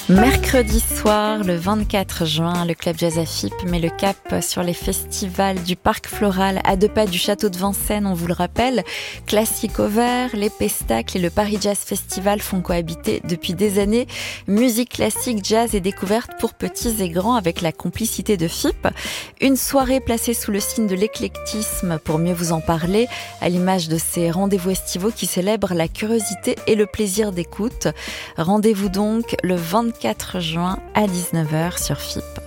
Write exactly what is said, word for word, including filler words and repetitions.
Mercredi soir, le vingt-quatre juin, le Club Jazz à F I P met le cap sur les festivals du Parc Floral à deux pas du Château de Vincennes, on vous le rappelle. Classique au vert, les Pestacles et le Paris Jazz Festival font cohabiter depuis des années musique classique, jazz et découverte pour petits et grands avec la complicité de F I P. Une soirée placée sous le signe de l'éclectisme pour mieux vous en parler, à l'image de ces rendez-vous estivaux qui célèbrent la curiosité et le plaisir d'écoute. Rendez-vous donc le vingt-quatre juin à dix-neuf heures sur F I P.